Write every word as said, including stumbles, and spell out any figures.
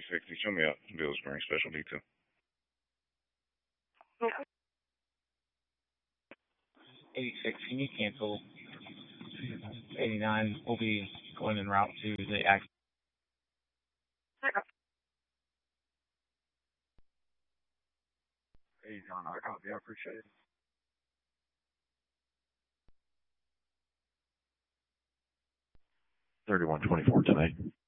three sixty, show me up. Bill Spring Special Detail. eighty-six, can you cancel? eighty-nine, we'll be going en route to the accident. Hey, John, I copy. I appreciate it. thirty-one twenty-four tonight.